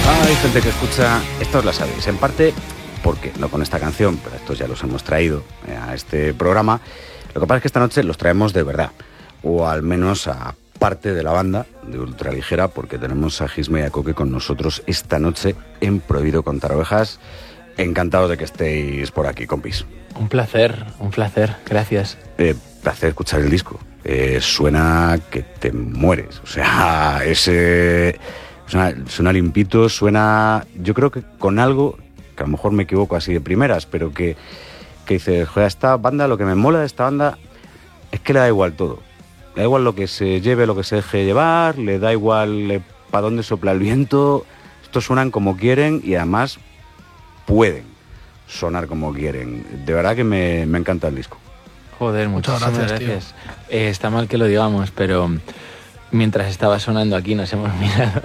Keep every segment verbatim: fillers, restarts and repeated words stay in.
Hay gente que escucha, esto os la sabéis, en parte porque, no con esta canción, pero estos ya los hemos traído a este programa. Lo que pasa es que esta noche los traemos de verdad, o al menos a parte de la banda de Ultraligera, porque tenemos a Gisme y a Coque con nosotros esta noche en Prohibido Contar Ovejas. Encantados de que estéis por aquí, compis. Un placer, un placer, gracias. Eh, placer escuchar el disco. Eh, suena que te mueres, o sea, ese... Suena, suena limpito, suena, yo creo que con algo, que a lo mejor me equivoco así de primeras, pero que, que dices, joder, esta banda, lo que me mola de esta banda es que le da igual todo. Le da igual lo que se lleve, lo que se deje llevar, le da igual eh, para dónde sopla el viento. Estos suenan como quieren y además pueden sonar como quieren. De verdad que me, me encanta el disco. Joder, muchas gracias. gracias. Eh, está mal que lo digamos, pero mientras estaba sonando aquí nos hemos mirado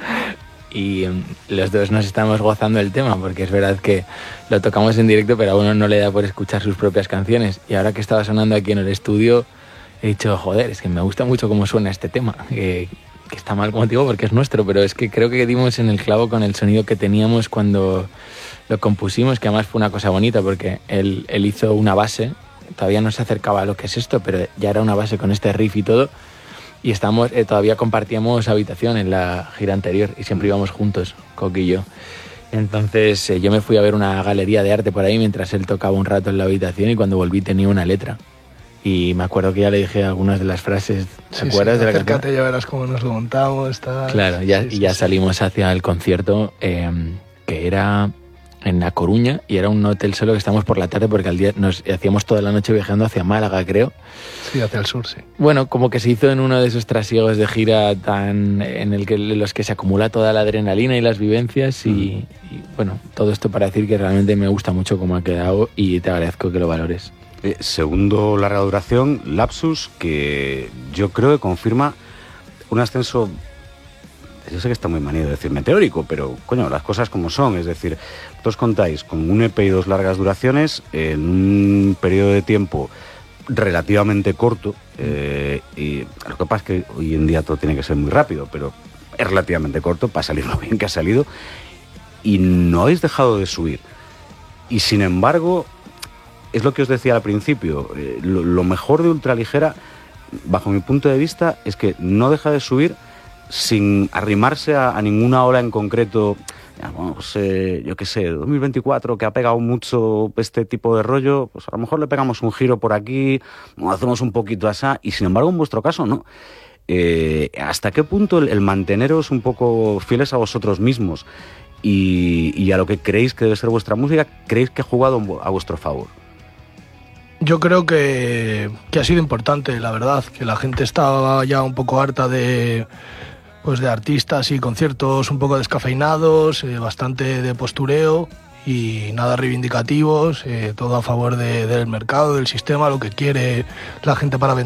y um, los dos nos estamos gozando el tema, porque es verdad que lo tocamos en directo, pero a uno no le da por escuchar sus propias canciones. Y ahora que estaba sonando aquí en el estudio, he dicho, joder, es que me gusta mucho cómo suena este tema, que, que está mal, como te digo, porque es nuestro, pero es que creo que dimos en el clavo con el sonido que teníamos cuando lo compusimos, que además fue una cosa bonita, porque él, él hizo una base, todavía no se acercaba a lo que es esto, pero ya era una base con este riff y todo. Y estamos, eh, todavía compartíamos habitación en la gira anterior y siempre íbamos juntos, Coque y yo. Entonces eh, yo me fui a ver una galería de arte por ahí mientras él tocaba un rato en la habitación, y cuando volví tenía una letra. Y me acuerdo que ya le dije algunas de las frases, ¿te sí, acuerdas sí, de la acércate, canción? Ya verás cómo nos lo montamos. Tal. Claro, ya, sí, y ya sí, salimos hacia el concierto, eh, que era en La Coruña, y era un hotel solo que estábamos por la tarde, porque al día nos hacíamos toda la noche viajando hacia Málaga, creo. Sí, hacia el sur, sí. Bueno, como que se hizo en uno de esos trasiegos de gira tan en el que en los que se acumula toda la adrenalina y las vivencias, y, mm. y bueno, todo esto para decir que realmente me gusta mucho cómo ha quedado y te agradezco que lo valores. Eh, segundo larga duración, Lapsus, que yo creo que confirma un ascenso. Yo sé que está muy manido decir meteórico, pero coño, las cosas como son. Es decir, vosotros contáis con un E P y dos largas duraciones en un periodo de tiempo relativamente corto, eh, y lo que pasa es que hoy en día todo tiene que ser muy rápido, pero es relativamente corto para salir lo bien que ha salido, y no habéis dejado de subir. Y sin embargo, es lo que os decía al principio, eh, lo, lo mejor de Ultraligera, bajo mi punto de vista, es que no deja de subir sin arrimarse a, a ninguna ola en concreto. Ya, bueno, pues, eh, yo qué sé, dos mil veinticuatro, que ha pegado mucho este tipo de rollo, pues a lo mejor le pegamos un giro por aquí, o hacemos un poquito así, y sin embargo en vuestro caso no. Eh, ¿Hasta qué punto el, el manteneros un poco fieles a vosotros mismos y, y a lo que creéis que debe ser vuestra música, creéis que ha jugado a vuestro favor? Yo creo que, que ha sido importante, la verdad, que la gente estaba ya un poco harta de... pues de artistas y conciertos un poco descafeinados, eh, bastante de postureo y nada reivindicativos, eh, todo a favor de, del mercado, del sistema, lo que quiere la gente para vender.